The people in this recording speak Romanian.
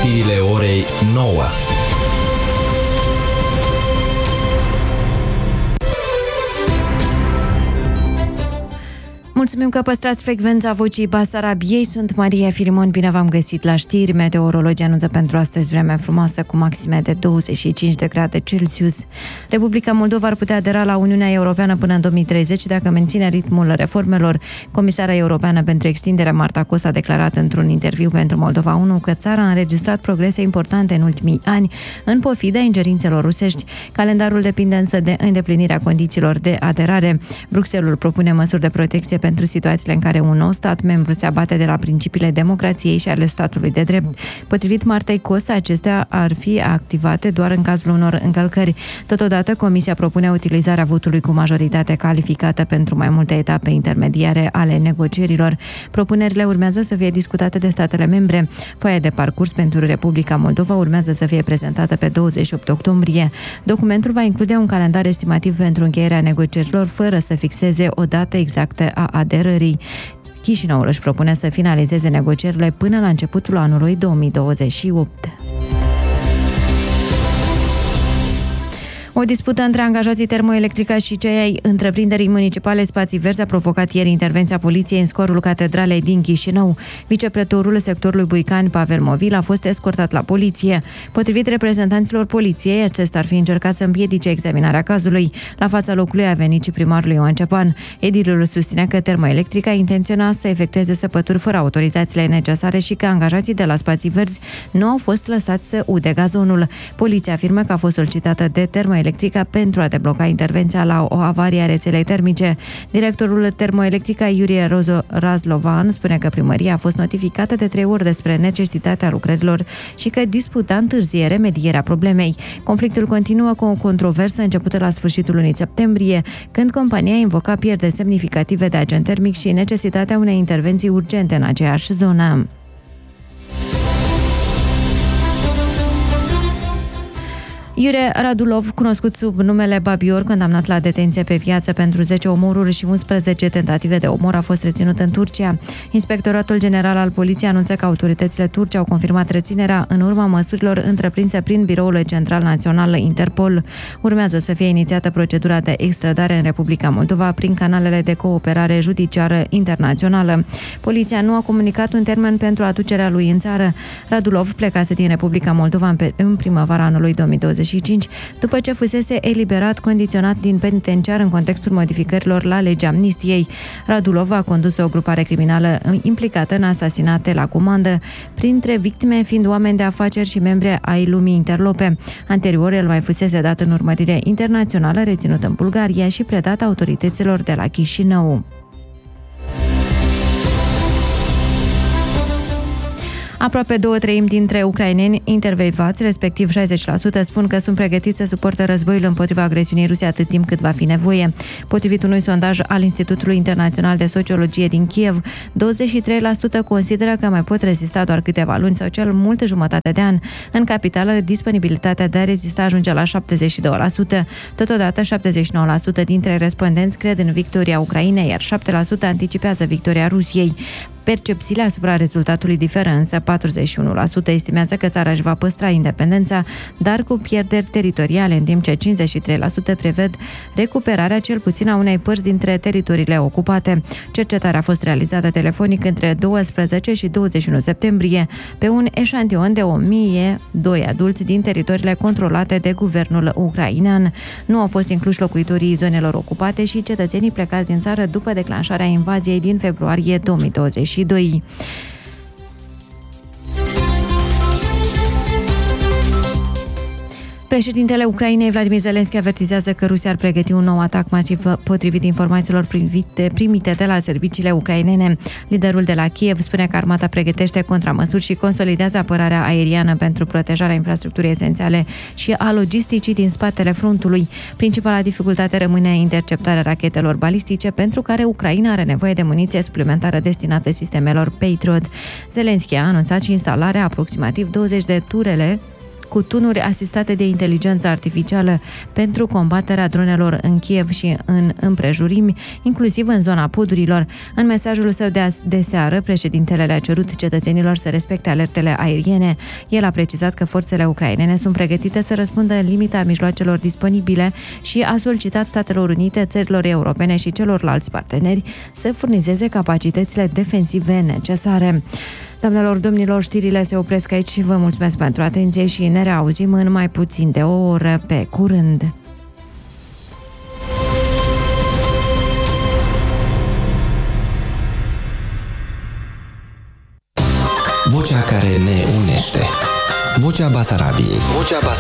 Știrile orei 9. Mulțumim că păstrați frecvența Vocii Basarabiei. Sunt Maria Filimon, bine v-am găsit la știri. Meteorologii anunță pentru astăzi vreme frumoasă cu maxime de 25 de grade Celsius. Republica Moldova ar putea adera la Uniunea Europeană până în 2030 dacă menține ritmul reformelor. Comisara Europeană pentru Extindere, Marta Kos, a declarat într-un interviu pentru Moldova 1 că țara a înregistrat progrese importante în ultimii ani, în pofida ingerințelor rusești. Calendarul depinde însă de îndeplinirea condițiilor de aderare. Bruxelles propune măsuri de protecție pentru situațiile în care un nou stat membru se abate de la principiile democrației și ale statului de drept. Potrivit Martei Kos, acestea ar fi activate doar în cazul unor încălcări. Totodată, Comisia propune utilizarea votului cu majoritate calificată pentru mai multe etape intermediare ale negocierilor. Propunerile urmează să fie discutate de statele membre. Foaia de parcurs pentru Republica Moldova urmează să fie prezentată pe 28 octombrie. Documentul va include un calendar estimativ pentru încheierea negocierilor, fără să fixeze o dată exactă a aderării. Chișinăul își propune să finalizeze negocierile până la începutul anului 2028. O dispută între angajații Termoelectrica și cei ai întreprinderii municipale Spații Verzi a provocat ieri intervenția poliției în scorul catedralei din Chișinău. Vicepretorul sectorului Buicani, Pavel Movil, a fost escortat la poliție. Potrivit reprezentanților poliției, acesta ar fi încercat să împiedice examinarea cazului. La fața locului a venit și primarul Ioan Cepan. Edilul susținea că Termoelectrica intenționa să efectueze săpături fără autorizațiile necesare și că angajații de la Spații Verzi nu au fost lăsați să ude gazonul. Poliția afirmă că a fost solicitată de Termoelectrica pentru a debloca intervenția la o avarie a rețelei termice. Directorul Termoelectrica, Iurie Razlovan, spune că primăria a fost notificată de 3 ori despre necesitatea lucrărilor și că disputa întârzie remedierea problemei. Conflictul continuă cu o controversă începută la sfârșitul lunii septembrie, când compania invoca pierderi semnificative de agent termic și necesitatea unei intervenții urgente în aceeași zonă. Iure Radulov, cunoscut sub numele Babior, condamnat la detenție pe viață pentru 10 omoruri și 11 tentative de omor, a fost reținut în Turcia. Inspectoratul General al Poliției anunță că autoritățile turce au confirmat reținerea în urma măsurilor întreprinse prin Biroul Central Național Interpol. Urmează să fie inițiată procedura de extradare în Republica Moldova prin canalele de cooperare judiciară internațională. Poliția nu a comunicat un termen pentru aducerea lui în țară. Radulov plecase din Republica Moldova în primăvara anului 2025, după ce fusese eliberat condiționat din penitenciar în contextul modificărilor la legea amnistiei. Radulov a condus o grupare criminală implicată în asasinate la comandă, printre victime fiind oameni de afaceri și membri ai lumii interlope. Anterior, el mai fusese dat în urmărire internațională, reținut în Bulgaria și predat autorităților de la Chișinău. Aproape 2/3 dintre ucraineni intervievați, respectiv 60%, spun că sunt pregătiți să suporte războiul împotriva agresiunii ruse atât timp cât va fi nevoie. Potrivit unui sondaj al Institutului Internațional de Sociologie din Kiev, 23% consideră că mai pot rezista doar câteva luni sau cel mult jumătate de an. În capitală, disponibilitatea de a rezista ajunge la 72%. Totodată, 79% dintre respondenți cred în victoria Ucrainei, iar 7% anticipează victoria Rusiei. Percepțiile asupra rezultatului diferă, însă 41% estimează că țara își va păstra independența, dar cu pierderi teritoriale, în timp ce 53% prevăd recuperarea cel puțin a unei părți dintre teritoriile ocupate. Cercetarea a fost realizată telefonic între 12 și 21 septembrie pe un eșantion de 1002 adulți din teritoriile controlate de guvernul ucrainean. Nu au fost incluși locuitorii zonelor ocupate și cetățenii plecați din țară după declanșarea invaziei din februarie 2022. Președintele Ucrainei, Vladimir Zelensky, avertizează că Rusia ar pregăti un nou atac masiv potrivit informațiilor primite de la serviciile ucrainene. Liderul de la Kiev spune că armata pregătește contramăsuri și consolidează apărarea aeriană pentru protejarea infrastructurii esențiale și a logisticii din spatele frontului. Principala dificultate rămâne interceptarea rachetelor balistice, pentru care Ucraina are nevoie de muniție suplimentară destinată sistemelor Patriot. Zelensky a anunțat și instalarea aproximativ 20 de turele cu tunuri asistate de inteligență artificială pentru combaterea dronelor în Kiev și în împrejurimi, inclusiv în zona podurilor. În mesajul său de seară, președintele le-a cerut cetățenilor să respecte alertele aeriene. El a precizat că forțele ucrainene sunt pregătite să răspundă în limita mijloacelor disponibile și a solicitat Statelor Unite, țărilor europene și celorlalți parteneri să furnizeze capacitățile defensive necesare. Doamnelor, domnilor, știrile se opresc aici și vă mulțumesc pentru atenție și ne reauzim în mai puțin de o oră. Pe curând! Vocea care ne unește. Vocea Basarabiei.